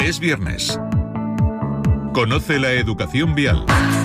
Es viernes. Conoce la educación vial.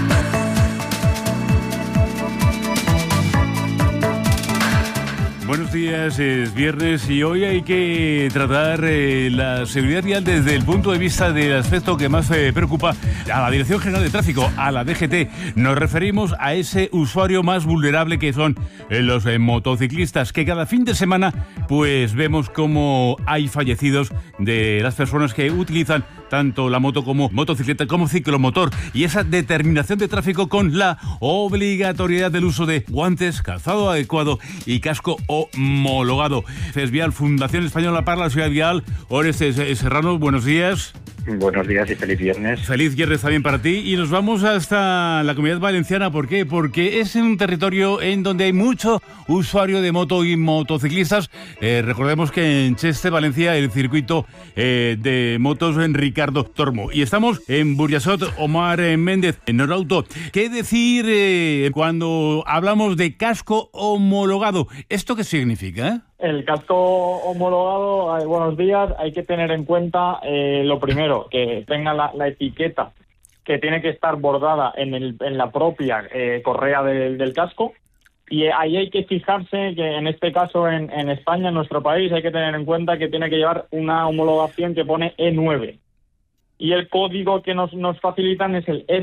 Buenos días, es viernes y hoy hay que tratar la seguridad vial desde el punto de vista del aspecto que más preocupa a la Dirección General de Tráfico, a la DGT. Nos referimos a ese usuario más vulnerable que son los motociclistas, que cada fin de semana pues vemos cómo hay fallecidos de las personas que utilizan tanto la moto como motocicleta como ciclomotor, y esa determinación de tráfico con la obligatoriedad del uso de guantes, calzado adecuado y casco homologado. FESVIAL, Fundación Española para la Seguridad Vial. Orestes Serrano, buenos días. Buenos días y feliz viernes. Feliz viernes también para ti. Y nos vamos hasta la Comunidad Valenciana. ¿Por qué? Porque es un territorio en donde hay mucho usuario de moto y motociclistas. Recordemos que en Cheste, Valencia, el circuito de motos en Ricardo Tormo. Y estamos en Burjasot. Omar Méndez, en Norauto. ¿Qué decir cuando hablamos de casco homologado? ¿Esto qué significa? El casco homologado, buenos días, hay que tener en cuenta lo primero, que tenga la etiqueta que tiene que estar bordada en la propia correa del casco, y ahí hay que fijarse que en este caso en España, en nuestro país, hay que tener en cuenta que tiene que llevar una homologación que pone E9. Y el código que nos facilitan es el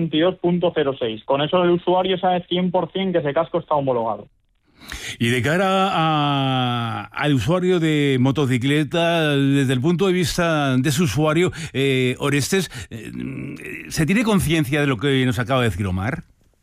S22.06. Con eso el usuario sabe 100% que ese casco está homologado. Y de cara al usuario de motocicleta, desde el punto de vista de su usuario, Orestes, ¿se tiene conciencia de lo que nos acaba de decir Omar?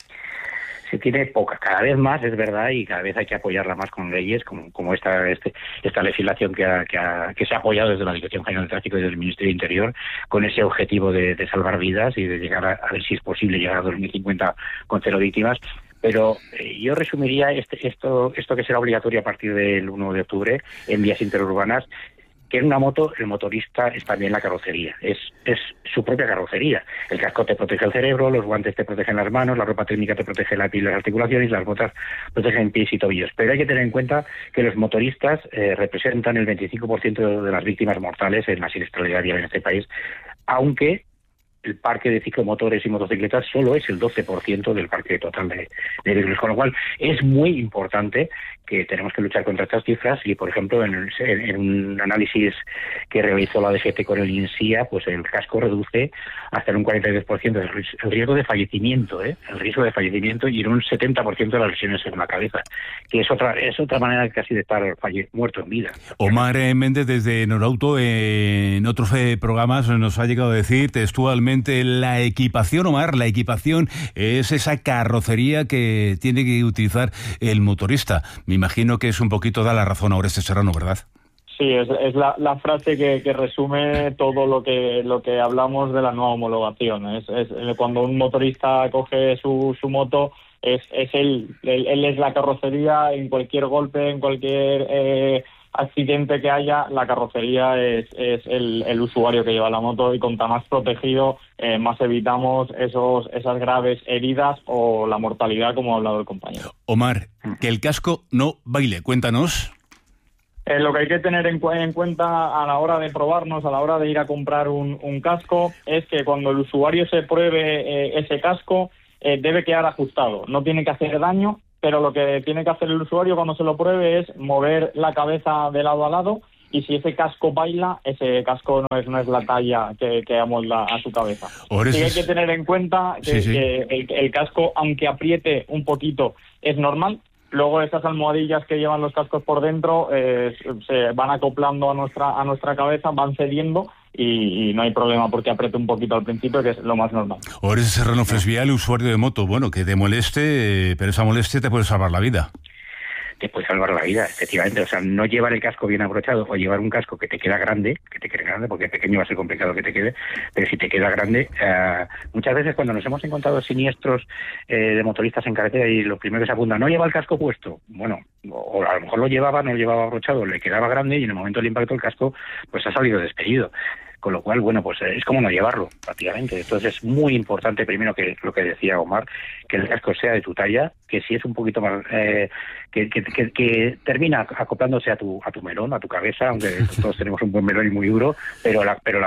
Se tiene poca, cada vez más, es verdad, y cada vez hay que apoyarla más con leyes como esta legislación que se ha apoyado desde la Dirección General de Tráfico y desde el Ministerio de Interior, con ese objetivo de salvar vidas y de llegar a ver si es posible llegar a 2050 con 0 víctimas. Pero yo resumiría esto que será obligatorio a partir del 1 de octubre en vías interurbanas, que en una moto el motorista es también la carrocería, es su propia carrocería. El casco te protege el cerebro, los guantes te protegen las manos, la ropa técnica te protege la piel y las articulaciones, las botas protegen pies y tobillos. Pero hay que tener en cuenta que los motoristas representan el 25% de las víctimas mortales en la siniestralidad vial en este país, aunque el parque de ciclomotores y motocicletas solo es el 12% del parque total de vehículos, con lo cual es muy importante que tenemos que luchar contra estas cifras. Y, por ejemplo, en un análisis que realizó la DGT con el INSIA, pues el casco reduce hasta en un 42% el riesgo de fallecimiento, el riesgo de fallecimiento, y en un 70% de las lesiones en la cabeza, que es otra manera casi de estar muerto en vida. Omar Méndez, desde Norauto, en otros programas nos ha llegado a decir textualmente: la equipación, Omar, la equipación es esa carrocería que tiene que utilizar el motorista. Me imagino que es un poquito da la razón a Orestes Serrano, ¿verdad? Sí, es la frase que resume todo lo que hablamos de la nueva homologación. Es cuando un motorista coge su moto, él es la carrocería. En cualquier golpe, en cualquier accidente que haya, la carrocería es el usuario que lleva la moto, y cuanto más protegido, más evitamos esas graves heridas o la mortalidad, como ha hablado el compañero. Omar, que el casco no baile, cuéntanos. Lo que hay que tener en cuenta a la hora de probarnos, a la hora de ir a comprar un casco, es que cuando el usuario se pruebe ese casco, debe quedar ajustado, no tiene que hacer daño, pero lo que tiene que hacer el usuario cuando se lo pruebe es mover la cabeza de lado a lado, y si ese casco baila, ese casco no es la talla que amolda a su cabeza. Sí, hay que tener en cuenta que el casco, aunque apriete un poquito, es normal. Luego esas almohadillas que llevan los cascos por dentro se van acoplando a nuestra cabeza, van cediendo, y no hay problema porque apriete un poquito al principio, que es lo más normal. Orestes Serrano, FESVIAL, usuario de moto. Bueno, que te moleste, pero esa molestia te puede salvar la vida. Te puede salvar la vida, efectivamente. O sea, no llevar el casco bien abrochado o llevar un casco que te queda grande, porque pequeño va a ser complicado que te quede, pero si te queda grande, muchas veces cuando nos hemos encontrado siniestros de motoristas en carretera, y lo primero que se apunta, no lleva el casco puesto, bueno, o a lo mejor no lo llevaba abrochado, le quedaba grande, y en el momento del impacto el casco pues ha salido despedido. con lo cual, bueno, pues es como no llevarlo, prácticamente. Entonces es muy importante, primero, que lo que decía Omar, que el casco sea de tu talla, que si es un poquito más, que termina acoplándose a tu melón, a tu cabeza, aunque todos tenemos un buen melón y muy duro, pero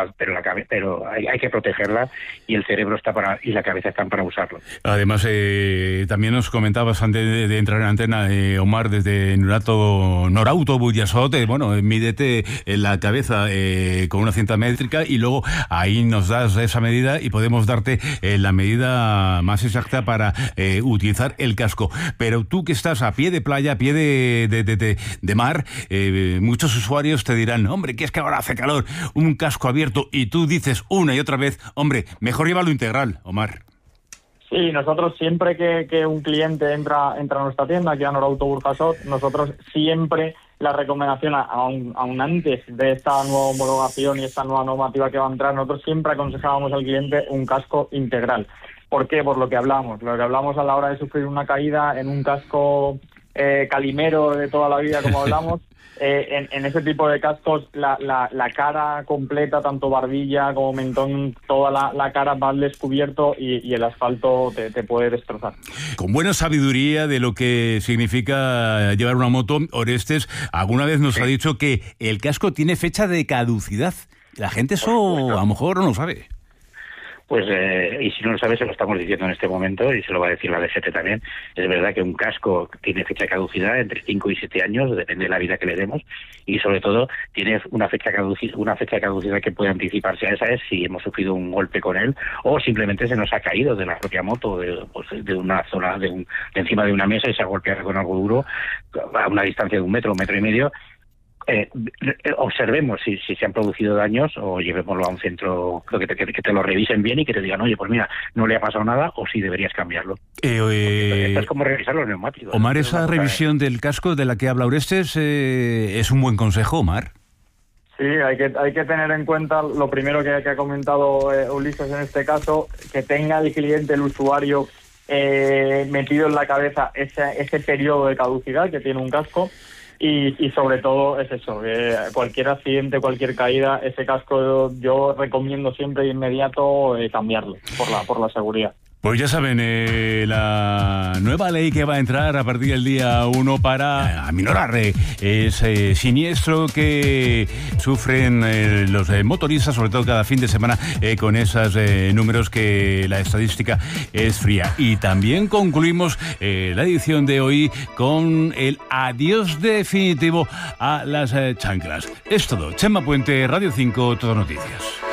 hay que protegerla, y el cerebro y la cabeza están para usarlo. Además, también nos comentabas antes de entrar en antena, Omar, desde Norauto Burjasot, mídete la cabeza con una cinta métrica y luego ahí nos das esa medida y podemos darte la medida más exacta para utilizar el casco. Pero tú que estás a pie de playa, a pie de mar, muchos usuarios te dirán, hombre, que es que ahora hace calor, un casco abierto, y tú dices una y otra vez, hombre, mejor llévalo integral, Omar. Sí, nosotros siempre que un cliente entra a nuestra tienda, aquí a Norauto Burjasot, nosotros siempre la recomendación, aún antes de esta nueva homologación y esta nueva normativa que va a entrar, nosotros siempre aconsejábamos al cliente un casco integral. ¿Por qué? Por lo que hablamos a la hora de sufrir una caída en un casco calimero de toda la vida, como hablamos. En ese tipo de cascos la cara completa, tanto barbilla como mentón, toda la cara va al descubierto y el asfalto te puede destrozar. Con buena sabiduría de lo que significa llevar una moto, Orestes alguna vez nos ha dicho que el casco tiene fecha de caducidad. La gente eso a lo mejor no lo sabe. Pues, y si no lo sabes, se lo estamos diciendo en este momento, y se lo va a decir la DGT también. Es verdad que un casco tiene fecha de caducidad entre 5 y 7 años, depende de la vida que le demos, y sobre todo tiene una fecha de caducidad que puede anticiparse a esa, es si hemos sufrido un golpe con él, o simplemente se nos ha caído de la propia moto, de una zona, de encima de una mesa, y se ha golpeado con algo duro a una distancia de 1 metro, 1,5 metros. Observemos si se han producido daños, o llevémoslo a un centro que te lo revisen bien y que te digan, oye, pues mira, no le ha pasado nada, o si deberías cambiarlo. Esto es como revisar los neumáticos. Omar, esa revisión del casco de la que habla Orestes es un buen consejo, Omar. Sí, hay que tener en cuenta lo primero que ha comentado Ulises en este caso, que tenga el cliente, el usuario, metido en la cabeza ese periodo de caducidad que tiene un casco. Y sobre todo es eso, cualquier accidente, cualquier caída, ese casco yo recomiendo siempre de inmediato cambiarlo por la seguridad. Pues ya saben, la nueva ley que va a entrar a partir del día 1 para aminorar ese siniestro que sufren los motoristas, sobre todo cada fin de semana, con esos números que la estadística es fría. Y también concluimos la edición de hoy con el adiós definitivo a las chanclas. Es todo. Chema Puente, Radio 5, Todo Noticias.